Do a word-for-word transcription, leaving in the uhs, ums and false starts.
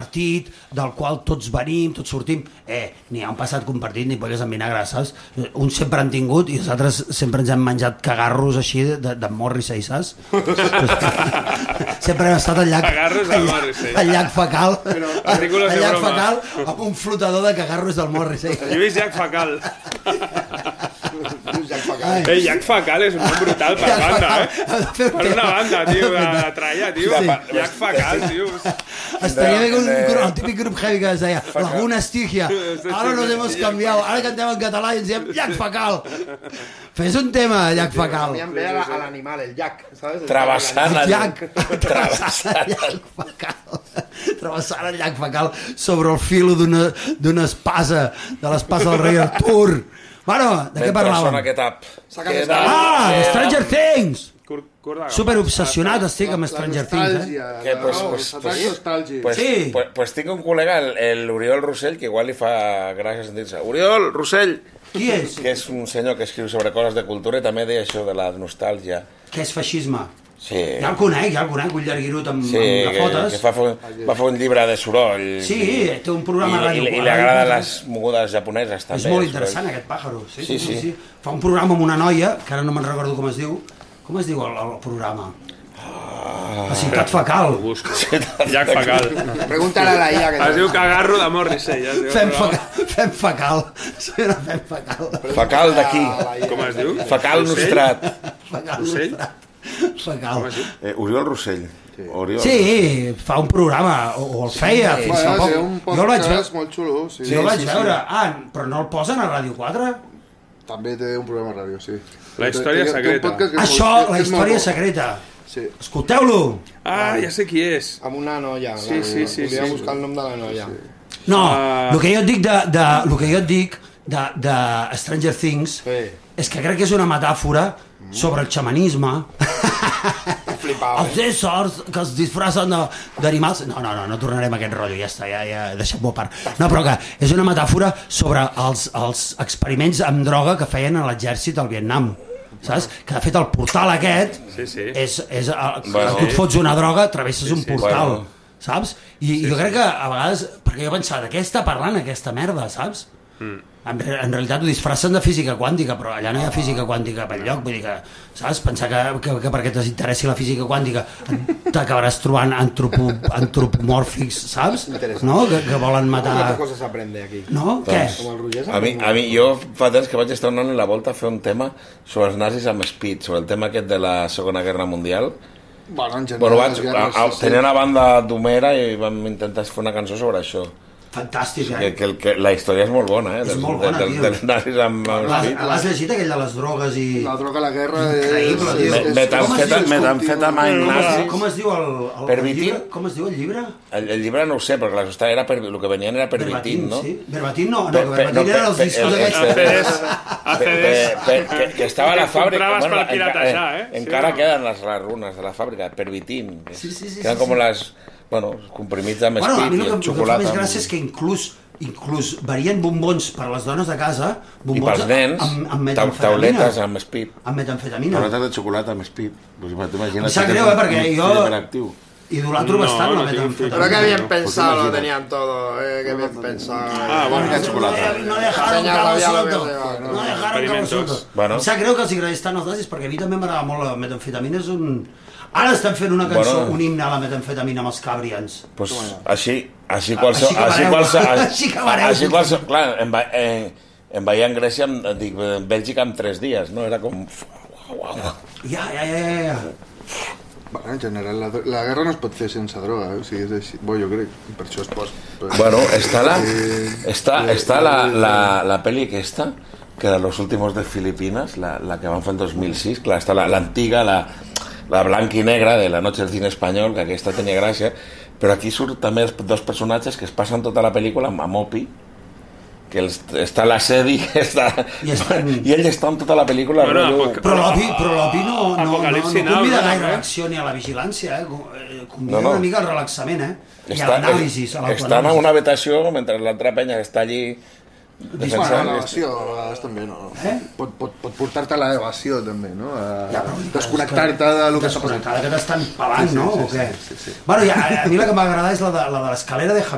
compartit, del qual tots venim, tots sortim. Eh, ni hi ha un passat compartit ni polles amb vinagre, saps? Uns sempre han tingut i els altres sempre ens hem menjat cagarros així de, de Morrissey, saps? Sempre hem estat al llac, al, al llac fecal, al llac fecal amb un flotador de cagarros del Morrissey. Lluís Llac Fecal. Eh, Llac Fecal és un nom brutal per banda, eh? Per una banda, tio, de, de tralla, tio. Sí. Llac Fecal, tio. Estaria bé un, el típic grup heavy que es deia Laguna Estigia. Ara nos hemos cambiado, ara cantem en català i ens diem Llac Fecal. Fes un tema, Llac Fecal. A mi em ve a l'animal, el llac, ¿sabes? Travessant el llac. Travessant el llac fecal. Travessant el llac fecal sobre el filo d'una espasa, de l'espasa del rei Artur. Bueno, de què parlàvem? Ah, Stranger Things! Super obsessionat estic amb Stranger Things, eh? Que, pues, pues, pues, pues, sí. pues, pues tinc un col·lega, l'Oriol Rossell, que igual li fa gràcia sentir-se. Oriol Rossell! Qui és? Que és un senyor que escriu sobre coses de cultura i també deia això de la nostàlgia. Què és feixisme? Sí. Ja el conec, ja el conec, un llarguirut amb, sí, amb gafotes. Sí, que, que fa, va fer un llibre de soroll. Sí, té un programa I, i, i li agraden les mogudes japoneses també. És molt interessant aquest pàjaro. Sí, sí, sí, sí. Fa un programa amb una noia, que ara no me'n recordo com es diu. Com es diu el, el programa? La ciutat fecal. Llac Fecal. Pregunta-la a la I A. Es diu Cagarro de Morrissey. Fem fecal. Fem fecal. Fem fecal. Fecal d'aquí. Com es diu? Fecal nostrat. Fecal nostrat. Fecal. Eh, Oriol Rossell. Sí. Oriol. Sí, fa un programa, o, o el feia sí, fins sí, fa poc. Sí, un podcast molt xulo. Sí. Jo el vaig sí, veure. Sí. Ah, però no el posen a Ràdio quatre? També té un programa a ràdio, sí. La història té, secreta. Té Això, molt, la història secreta. Sí. Escolteu-lo. Ah, ja sé qui és. Amb una noia. Sí, sí, sí. Volia sí, buscar el nom de la noia. Sí. No, uh... el que jo et dic de, de, el que jo et dic de, de Stranger Things sí. és que crec que és una metàfora mm. sobre el xamanisme. Flipava, els éssers que es disfressen d'animals. No, no, no, no tornarem a aquest rotllo, ja està, ja, ja deixem-ho a part. No, però que és una metàfora sobre els, els experiments amb droga que feien a l'exèrcit al Vietnam. Saps? Que de fet el portal aquest sí, sí. és, és bueno, tu et fots una droga, travesses sí, sí, un portal, bueno. Saps? I sí, jo crec que a vegades, perquè jo pensava, de què està parlant aquesta merda, saps? Mm. En, en realitat ho disfressen de física quàntica, però allà no hi ha física quàntica per lloc, vull dir que, saps? Pensar que, que, que perquè t'interessi la física quàntica t'acabaràs trobant antropo, antropomòrfics, saps? No? Que, que volen matar... Quantes coses s'aprende aquí? No? Què? A mi, a mi, jo fa temps que vaig estar donant la volta a fer un tema sobre els nazis amb Speed, sobre el tema aquest de la Segona Guerra Mundial. Bueno, en general... Bueno, vaig, guerres, a, a, sí. Tenia una banda d'Homera i vam intentar fer una cançó sobre això. Fantàstic, eh? Que, que, que la història és molt bona, eh? És dels, molt bona, dels, tio. Dels nazis amb... L'has llegit, aquell de les drogues i... La droga a la guerra... Increïble, és, tio. Metamfetamine nazi... Com es diu el, el, el llibre? Com es diu el llibre? El, el llibre no ho sé, perquè la era per, el que venien era pervitin, no? Sí? Verbatim no, no, per, per, Verbatim no, eren els discos aquests. Que estava a la fàbrica... Compraves per piratejar, eh? Encara queden les runes de la fàbrica, pervitin. Sí, sí, sí. Queden com les... Bueno, comprimits amb Speed i xocolata. El que fa més gràcia és que inclús inclús varien bombons per les dones de casa, bombons i pels nens, amb, amb metamfetamina. Tauletes amb Speed. Amb metamfetamina. Tauletes de xocolata amb Speed. Pues, em sap greu, eh, perquè jo idolatro no, bastant no, la metamfetamina. Pero que bien pensado lo tenían todo, eh, que bien pensado. Ah, bueno, que xocolata. No dejaron cabo suelto. No dejaron cabo suelto. Em sap greu que els agradés tant els nazis, perquè a mi també m'agrada molt la metamfetamina, és un... Ara estan fent una cançó, bueno, un himne a la metamfetamina amb els Cabrians. Pues, així, així qualsevol... Així qualsevol... Així que vareu. Així qualsevol... Clar, em, va, eh, em vaia en Grècia, em, dic, en Bèlgica en tres dies, no? Era com... Ja, ja, ja, ja. Bueno, en general, la, la guerra no es pot fer sense droga, eh? O sigui, és així. Bo, jo crec, per això es pot... Però... Bueno, està la... Està, està la, la, la pel·li aquesta, que de Los Últimos de Filipinas, la, la que van fer el dos mil sis, clar, està l'antiga, la... la blanca i negra de La noche del cine espanyol, que aquesta tenia gràcia, però aquí surt també els dos personatges que es passen tota la pel·lícula amb Mopi, que els, està a la sedi està, I, estan... i ell està en tota la pel·lícula. Bueno, rotllo... Però l'Opi no, no, no, no convida no, gaire no, l'acció ni a la vigilància, eh? Convida no, no. una mica al relaxament, eh? I està, a l'anàlisi. Estan en una habitació mentre l'altra penya està allí defensant. Bueno, l'evasió a vegades també, no? Eh? Pot, pot, pot portar-te a l'evasió també, no? A ja, desconnectar-te de lo que està passant. Desconnectar que t'estan pelant, sí, sí, no? Sí, o què? Sí, sí, sí. Bueno, ja, a mi la que m'agrada és la de, la de l'escalera de